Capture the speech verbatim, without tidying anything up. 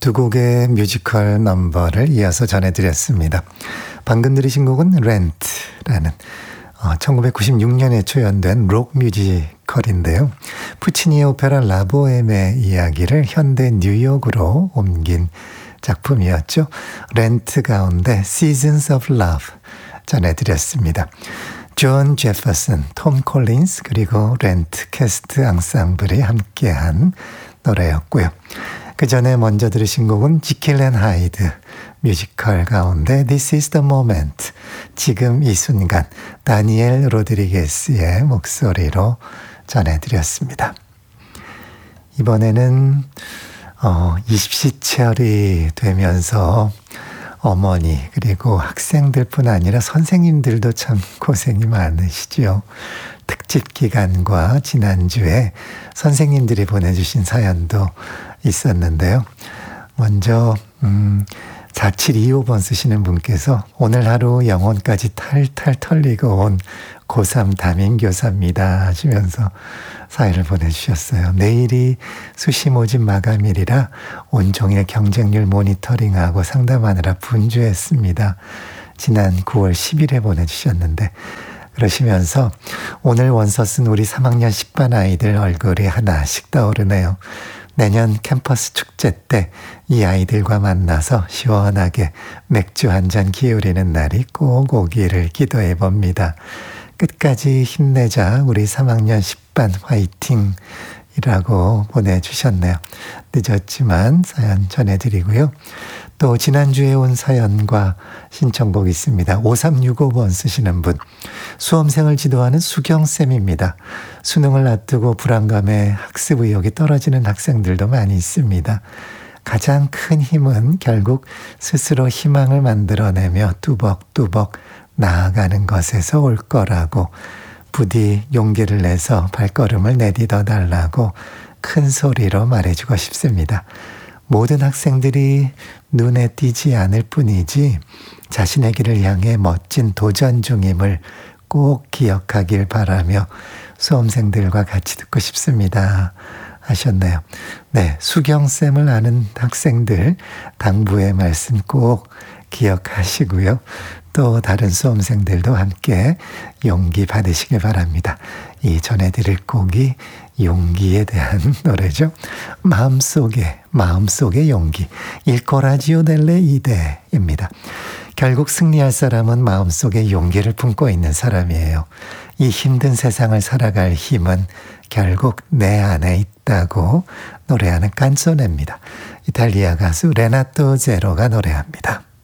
두 곡의 뮤지컬 넘버를 이어서 전해드렸습니다. 방금 들으신 곡은 렌트라는 어, 천구백구십육 년에 초연된 록 뮤지컬인데요. 푸치니의 오페라 라보엠의 이야기를 현대 뉴욕으로 옮긴 작품이었죠. 렌트 가운데 Seasons of Love 전해드렸습니다. 존 제퍼슨, 톰 콜린스 그리고 렌트 캐스트 앙상블이 함께한 노래였고요. 그 전에 먼저 들으신 곡은 지킬 앤 하이드 뮤지컬 가운데 This is the moment, 지금 이 순간, 다니엘 로드리게스의 목소리로 전해드렸습니다. 이번에는 어, 이십시철이 되면서 어머니 그리고 학생들뿐 아니라 선생님들도 참 고생이 많으시죠. 특집 기간과 지난주에 선생님들이 보내주신 사연도 있었는데요. 먼저 음, 사칠이오 번 쓰시는 분께서 오늘 하루 영혼까지 탈탈 털리고 온 고삼 담임교사입니다 하시면서 사연을 보내주셨어요. 내일이 수시 모집 마감일이라 온종일 경쟁률 모니터링하고 상담하느라 분주했습니다. 지난 구월 십일에 보내주셨는데 그러시면서 오늘 원서 쓴 우리 삼 학년 십 반 아이들 얼굴이 하나씩 떠오르네요. 내년 캠퍼스 축제 때 이 아이들과 만나서 시원하게 맥주 한 잔 기울이는 날이 꼭 오기를 기도해 봅니다. 끝까지 힘내자 우리 삼 학년 십 반 화이팅 이라고 보내주셨네요. 늦었지만 사연 전해드리고요. 또 지난주에 온 사연과 신청곡 있습니다. 오삼육오 번 쓰시는 분, 수험생을 지도하는 수경쌤입니다. 수능을 앞두고 불안감에 학습 의욕이 떨어지는 학생들도 많이 있습니다. 가장 큰 힘은 결국 스스로 희망을 만들어내며 뚜벅뚜벅 나아가는 것에서 올 거라고, 부디 용기를 내서 발걸음을 내딛어 달라고 큰 소리로 말해주고 싶습니다. 모든 학생들이 눈에 띄지 않을 뿐이지 자신의 길을 향해 멋진 도전 중임을 꼭 기억하길 바라며 수험생들과 같이 듣고 싶습니다 하셨네요. 네, 수경쌤을 아는 학생들 당부의 말씀 꼭 기억하시고요. 또 다른 수험생들도 함께 용기 받으시길 바랍니다. 이 전해드릴 곡이 용기에 대한 노래죠. 마음속에 마음속의 용기, Il coraggio delle ide입니다. 결국 승리할 사람은 마음속에 용기를 품고 있는 사람이에요. 이 힘든 세상을 살아갈 힘은 결국 내 안에 있다고 노래하는 깐소네입니다. 이탈리아 가수 레나토 제로가 노래합니다.